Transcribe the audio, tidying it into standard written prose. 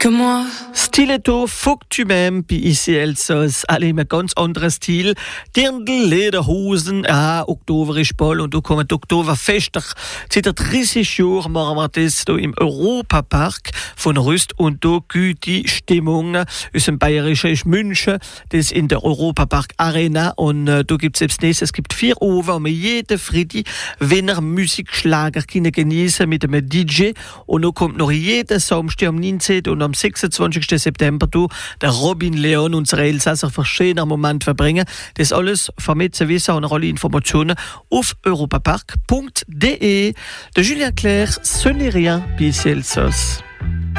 que moi. Stiletto, faut que tu m'aimes, puis ici Elsass, allez, mit ganz anderer Stil. Dirndl, Lederhosen, Oktober ist bald und da kommen die Oktoberfester. Seit 30 Jahren machen wir das da im Europapark von Rüst und da gibt die Stimmung. Unser Bayerischer ist München, das in der Europapark Arena und da gibt's selbst nächstes, es gibt 4 Ofen und jeden Freitag, wenn er Musikschlager genießen mit einem DJ und da kommt noch jeden Samstag am 19. und am 26. September der Robin Leon, unsere Elsasser, verschiedener Moment verbringen. Das alles vermittelt zu wissen und alle Informationen auf europapark.de. Der Julien Clerc, ce n'est rien, bis Elsass.